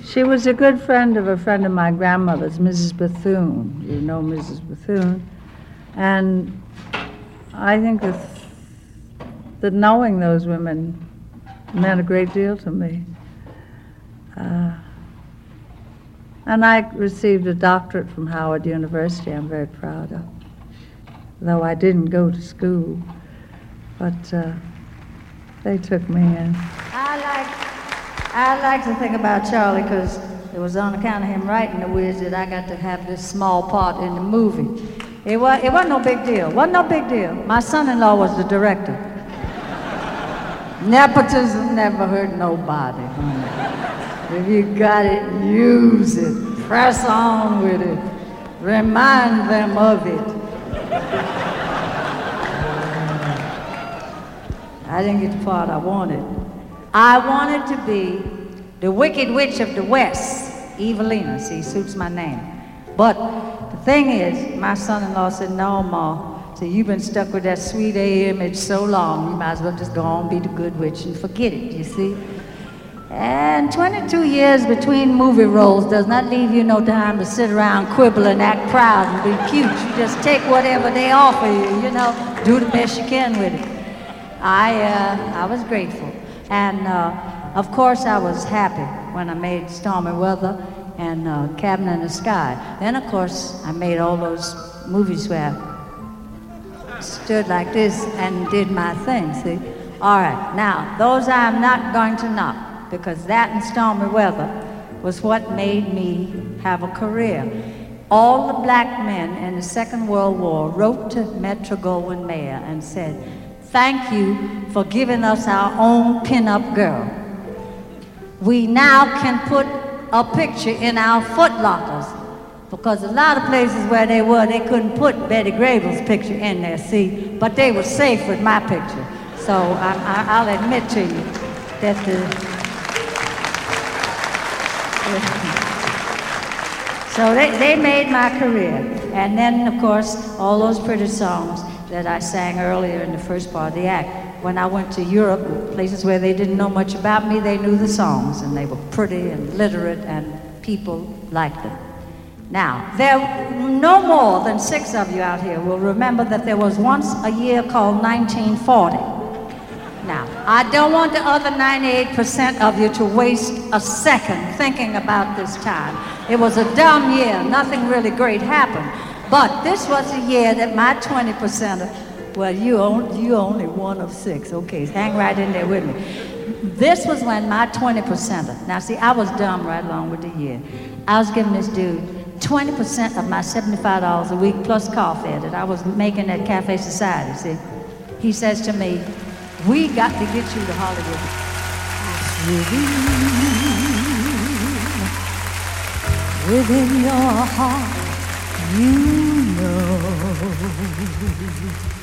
She was a good friend of a friend of my grandmother's, Mrs. Bethune. You know Mrs. Bethune. And I think that knowing those women meant a great deal to me. And I received a doctorate from Howard University I'm very proud of, though I didn't go to school, but they took me in. I like to think about Charlie because it was on account of him writing The Wiz that I got to have this small part in the movie. It wasn't no big deal. Wasn't no big deal. My son-in-law was the director. Nepotism never hurt nobody, honey. If you got it, use it. Press on with it. Remind them of it. I didn't get the part I wanted. I wanted to be the Wicked Witch of the West, Evelina. See, suits my name. But the thing is, my son-in-law said, no, Ma. So you've been stuck with that sweet A image so long, you might as well just go on and be the good witch and forget it, you see? And 22 years between movie roles does not leave you no time to sit around, quibble, and act proud and be cute. You just take whatever they offer you, you know, do the best you can with it. I was grateful. And, of course, I was happy when I made Stormy Weather and Cabin in the Sky. Then, of course, I made all those movies where I stood like this and did my thing, see? All right, now, those I'm not going to knock, because that and Stormy Weather was what made me have a career. All the black men in the Second World War wrote to Metro-Goldwyn-Mayer and said, thank you for giving us our own pin-up girl. We now can put a picture in our footlockers, because a lot of places where they were, they couldn't put Betty Grable's picture in there, see, but they were safe with my picture. So I'll admit to you that so they made my career. And then, of course, all those pretty songs that I sang earlier in the first part of the act. When I went to Europe, places where they didn't know much about me, they knew the songs, and they were pretty and literate, and people liked them. Now, there no more than 6 of you out here will remember that there was once a year called 1940. Now, I don't want the other 98% of you to waste a second thinking about this time. It was a dumb year. Nothing really great happened. But this was a year that my 20%er, well, you only one of 6. Okay, hang right in there with me. This was when my 20%er, now see, I was dumb right along with the year. I was giving this dude 20% of my $75 a week plus car fare that I was making at Cafe Society, see. He says to me, we got to get you to Hollywood. Within your heart, you know